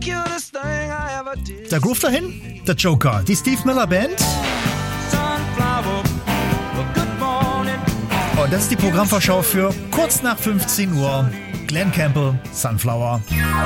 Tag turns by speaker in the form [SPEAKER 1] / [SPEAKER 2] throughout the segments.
[SPEAKER 1] Der Groove dahin? Der Joker, die Steve Miller Band. Und das ist die Programmvorschau für kurz nach 15 Uhr. Glenn Campbell, Sunflower.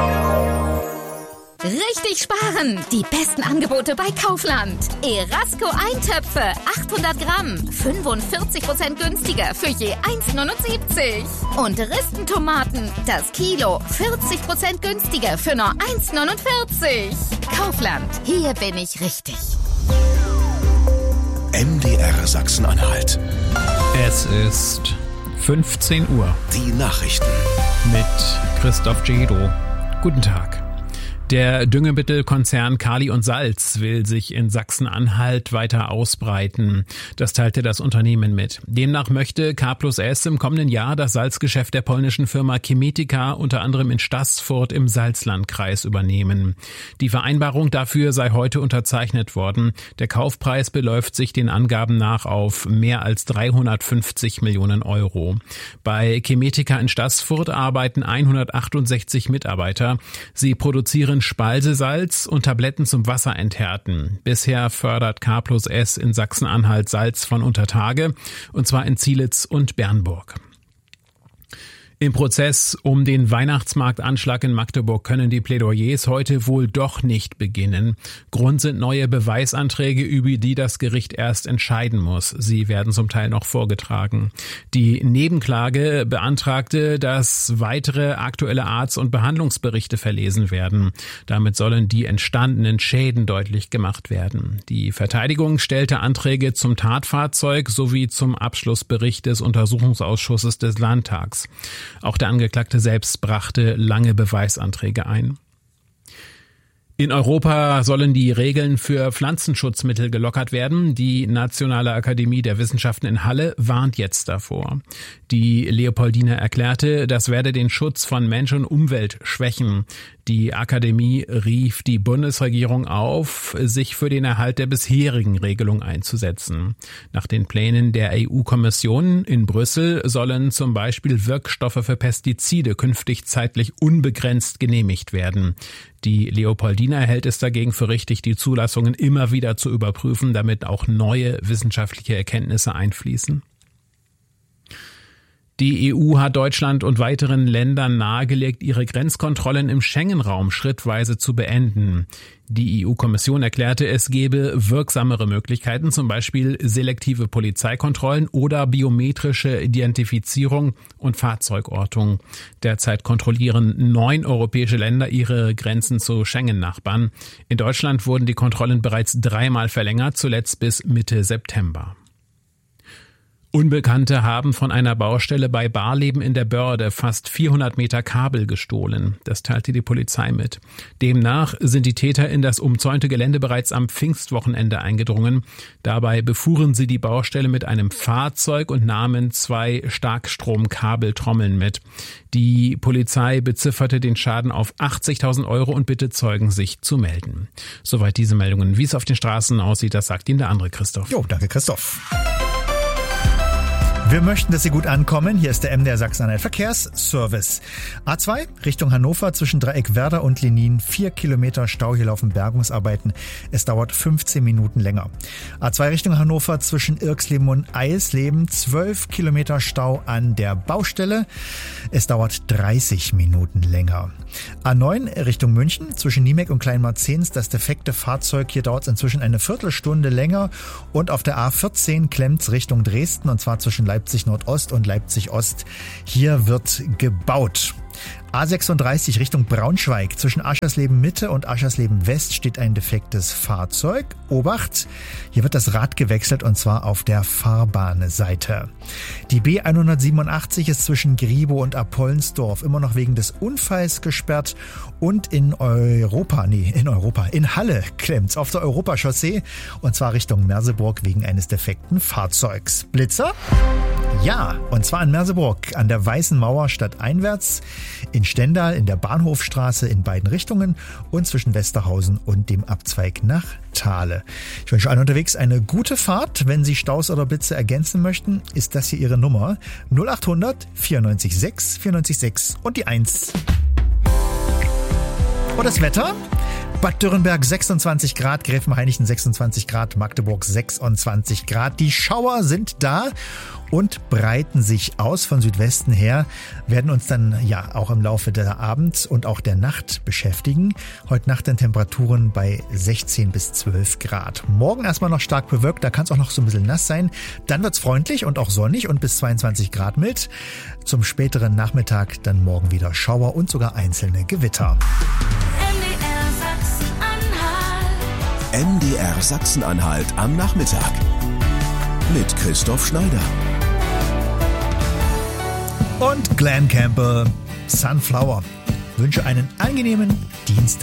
[SPEAKER 2] Richtig sparen! Die besten Angebote bei Kaufland. Erasco Eintöpfe, 800 Gramm, 45% günstiger für je 1,79. Und Ristentomaten, das Kilo, 40% günstiger für nur 1,49. Kaufland, hier bin ich richtig.
[SPEAKER 3] MDR Sachsen-Anhalt.
[SPEAKER 4] Es ist 15 Uhr.
[SPEAKER 3] Die Nachrichten.
[SPEAKER 4] Mit Christoph Gedo. Guten Tag. Der Düngemittelkonzern Kali und Salz will sich in Sachsen-Anhalt weiter ausbreiten. Das teilte das Unternehmen mit. Demnach möchte K+S im kommenden Jahr das Salzgeschäft der polnischen Firma Chemetika unter anderem in Staßfurt im Salzlandkreis übernehmen. Die Vereinbarung dafür sei heute unterzeichnet worden. Der Kaufpreis beläuft sich den Angaben nach auf mehr als 350 Millionen Euro. Bei Chemetika in Staßfurt arbeiten 168 Mitarbeiter. Sie produzieren Spalsesalz und Tabletten zum Wasserenthärten. Bisher fördert K+S in Sachsen-Anhalt Salz von Untertage, und zwar in Zielitz und Bernburg. Im Prozess um den Weihnachtsmarktanschlag in Magdeburg können die Plädoyers heute wohl doch nicht beginnen. Grund sind neue Beweisanträge, über die das Gericht erst entscheiden muss. Sie werden zum Teil noch vorgetragen. Die Nebenklage beantragte, dass weitere aktuelle Arzt- und Behandlungsberichte verlesen werden. Damit sollen die entstandenen Schäden deutlich gemacht werden. Die Verteidigung stellte Anträge zum Tatfahrzeug sowie zum Abschlussbericht des Untersuchungsausschusses des Landtags. Auch der Angeklagte selbst brachte lange Beweisanträge ein. In Europa sollen die Regeln für Pflanzenschutzmittel gelockert werden. Die Nationale Akademie der Wissenschaften in Halle warnt jetzt davor. Die Leopoldina erklärte, das werde den Schutz von Mensch und Umwelt schwächen. Die Akademie rief die Bundesregierung auf, sich für den Erhalt der bisherigen Regelung einzusetzen. Nach den Plänen der EU-Kommission in Brüssel sollen zum Beispiel Wirkstoffe für Pestizide künftig zeitlich unbegrenzt genehmigt werden. Die Leopoldina hält es dagegen für richtig, die Zulassungen immer wieder zu überprüfen, damit auch neue wissenschaftliche Erkenntnisse einfließen. Die EU hat Deutschland und weiteren Ländern nahegelegt, ihre Grenzkontrollen im Schengen-Raum schrittweise zu beenden. Die EU-Kommission erklärte, es gebe wirksamere Möglichkeiten, zum Beispiel selektive Polizeikontrollen oder biometrische Identifizierung und Fahrzeugortung. Derzeit kontrollieren 9 europäische Länder ihre Grenzen zu Schengen-Nachbarn. In Deutschland wurden die Kontrollen bereits 3-mal verlängert, zuletzt bis Mitte September. Unbekannte haben von einer Baustelle bei Barleben in der Börde fast 400 Meter Kabel gestohlen. Das teilte die Polizei mit. Demnach sind die Täter in das umzäunte Gelände bereits am Pfingstwochenende eingedrungen. Dabei befuhren sie die Baustelle mit einem Fahrzeug und nahmen 2 Starkstromkabeltrommeln mit. Die Polizei bezifferte den Schaden auf 80.000 Euro und bittet Zeugen, sich zu melden. Soweit diese Meldungen. Wie es auf den Straßen aussieht, das sagt Ihnen der andere Christoph.
[SPEAKER 1] Jo, danke Christoph. Wir möchten, dass Sie gut ankommen. Hier ist der MDR Sachsen-Anhalt Verkehrsservice. A2 Richtung Hannover zwischen Dreieck Werder und Lenin. 4 Kilometer Stau. Hier laufen Bergungsarbeiten. Es dauert 15 Minuten länger. A2 Richtung Hannover zwischen Irxleben und Eisleben. 12 Kilometer Stau an der Baustelle. Es dauert 30 Minuten länger. A9 Richtung München zwischen Niemek und Kleinmarzens. Das defekte Fahrzeug. Hier dauert es inzwischen eine Viertelstunde länger. Und auf der A14 klemmt's Richtung Dresden, und zwar zwischen Leipzig Nordost und Leipzig Ost. Hier wird gebaut. A36 Richtung Braunschweig. Zwischen Aschersleben Mitte und Aschersleben West steht ein defektes Fahrzeug. Obacht, hier wird das Rad gewechselt, und zwar auf der Fahrbahnseite. Die B187 ist zwischen Griebow und Apollensdorf immer noch wegen des Unfalls gesperrt. Und in Halle klemmt's auf der Europachaussee, und zwar Richtung Merseburg wegen eines defekten Fahrzeugs. Blitzer? Ja, und zwar in Merseburg an der Weißen Mauer stadteinwärts, in Stendal in der Bahnhofstraße in beiden Richtungen und zwischen Westerhausen und dem Abzweig nach Thale. Ich wünsche allen unterwegs eine gute Fahrt. Wenn Sie Staus oder Blitze ergänzen möchten, ist das hier Ihre Nummer 0800 94 6 94 6 und die 1. Und das Wetter? Bad Dürrenberg 26 Grad, Gräfenhainichen 26 Grad, Magdeburg 26 Grad. Die Schauer sind da und breiten sich aus von Südwesten her, werden uns dann ja auch im Laufe der Abend und auch der Nacht beschäftigen. Heute Nacht dann Temperaturen bei 16 bis 12 Grad. Morgen erstmal noch stark bewölkt, da kann es auch noch so ein bisschen nass sein. Dann wird's freundlich und auch sonnig und bis 22 Grad mild. Zum späteren Nachmittag dann morgen wieder Schauer und sogar einzelne Gewitter.
[SPEAKER 3] MDR Sachsen-Anhalt am Nachmittag mit Christoph Schneider.
[SPEAKER 1] Und Glen Campbell, Sunflower. Wünsche einen angenehmen Dienstag.